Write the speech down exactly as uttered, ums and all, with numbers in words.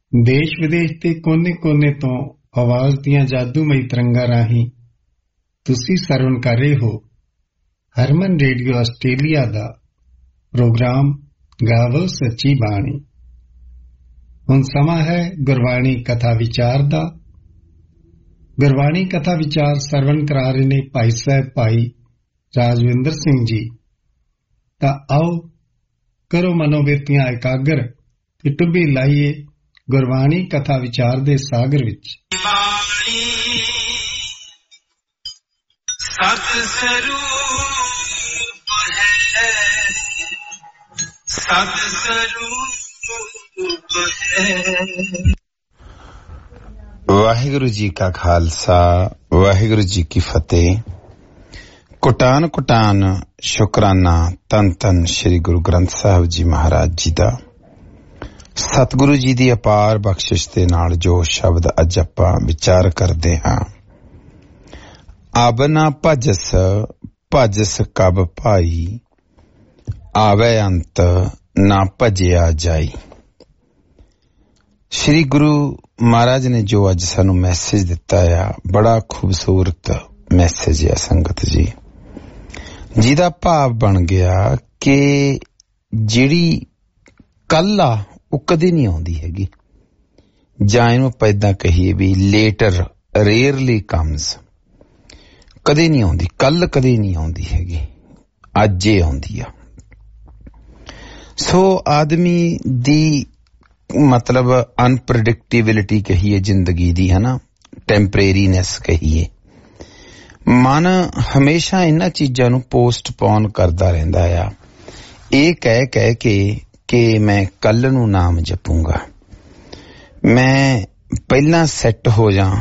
ਦੇਸ਼ ਵਿਦੇਸ਼ ਦੇ ਕੋਨੇ-ਕੋਨੇ ਤੋਂ ਆਵਾਜ਼ ਦੀਆਂ ਜਾਦੂਮਈ ਤਰੰਗਾਂ ਰਾਹੀਂ ਤੁਸੀਂ ਸਰਵਣ ਕਰ ਰਹੇ ਹੋ ਹਰਮਨ ਰੇਡੀਓ ਆਸਟ੍ਰੇਲੀਆ ਦਾ ਪ੍ਰੋਗਰਾਮ ਗਾਵੋ ਸੱਚੀ ਬਾਣੀ। ਹੁਣ ਸਮਾਂ ਹੈ ਗੁਰਬਾਣੀ ਕਥਾ ਵਿਚਾਰ ਦਾ। ਗੁਰਬਾਣੀ ਕਥਾ ਵਿਚਾਰ ਸਰਵਣ ਕਰਾ ਰਹੇ ਨੇ ਭਾਈ ਸਾਹਿਬ ਭਾਈ ਰਾਜਵਿੰਦਰ ਸਿੰਘ ਜੀ। ਤਾਂ ਆਓ ਕਰੋ ਮਨੋਬਿਰਤੀਆਂ ਇਕਾਗਰ ਤੇ ਟੁੱਬੀ ਲਾਈਏ ਗੁਰਬਾਣੀ ਕਥਾ ਵਿਚਾਰ ਦੇ ਸਾਗਰ ਵਿੱਚ। ਸਤ ਸਰੂਪ ਹੈ, ਸਤ ਸਰੂਪ ਹੈ। ਵਾਹਿਗੁਰੂ ਜੀ ਕਾ ਖਾਲਸਾ, ਵਾਹਿਗੁਰੂ ਜੀ ਕੀ ਫਤਿਹ। ਕੁਟਾਨ ਕੁਟਾਨ ਸ਼ੁਕਰਾਨਾ ਧੰਨ ਧੰਨ ਸ੍ਰੀ ਗੁਰੂ ਗ੍ਰੰਥ ਸਾਹਿਬ ਜੀ ਮਹਾਰਾਜ ਜੀ ਦਾ। ਸਤਿਗੁਰੂ ਜੀ ਦੀ ਅਪਾਰ ਬਖਸ਼ਿਸ਼ ਦੇ ਨਾਲ ਜੋ ਸ਼ਬਦ ਅੱਜ ਆਪਾਂ ਵਿਚਾਰ ਕਰਦੇ ਹਾਂ। ਅਬ ਨਾ ਭਜਸ ਭਜਸ ਕਬ ਭਾਈ, ਆਵੇ ਅੰਤ ਨਾ ਭਜਿਆ ਜਾਈ। ਸ਼੍ਰੀ ਗੁਰੂ ਮਹਾਰਾਜ ਨੇ ਜੋ ਅੱਜ ਸਾਨੂੰ ਮੈਸੇਜ ਦਿੱਤਾ ਆ, ਬੜਾ ਖੂਬਸੂਰਤ ਮੈਸੇਜ ਆ ਸੰਗਤ ਜੀ, ਜਿਹਦਾ ਭਾਵ ਬਣ ਗਿਆ ਕਿ ਜਿਹੜੀ ਕੱਲ ਆ ਉਹ ਕਦੇ ਨਹੀਂ ਆਉਂਦੀ ਹੈਗੀ, ਜਾਂ ਇਹਨੂੰ ਆਪਾਂ ਏਦਾਂ ਕਹੀਏ ਵੀ ਲੇਟਰ ਰੇਅਰਲੀ ਕਮਸ। ਕਦੇ ਨਹੀਂ ਆਉਂਦੀ, ਕੱਲ ਕਦੇ ਨਹੀਂ ਆਉਂਦੀ ਹੈਗੀ, ਅੱਜ ਇਹ ਆਉਂਦੀ ਆ। ਸੋ ਆਦਮੀ ਦੀ ਮਤਲਬ ਅਨਪ੍ਰੈਡਿਕਟੇਬਿਲਿਟੀ ਕਹੀਏ ਜ਼ਿੰਦਗੀ ਦੀ, ਹੈ ਨਾ, ਟੈਂਪਰੇਰੀਨੈਸ ਕਹੀਏ, ਮਨ ਹਮੇਸ਼ਾ ਇਹਨਾਂ ਚੀਜ਼ਾਂ ਨੂੰ ਪੋਸਟਪੋਨ ਕਰਦਾ ਰਹਿੰਦਾ ਆ, ਇਹ ਕਹਿ ਕਹਿ ਕੇ ਕਿ ਮੈਂ ਕੱਲ ਨੂੰ ਨਾਮ ਜਪੂੰਗਾ, ਮੈਂ ਪਹਿਲਾਂ ਸੈੱਟ ਹੋ ਜਾ,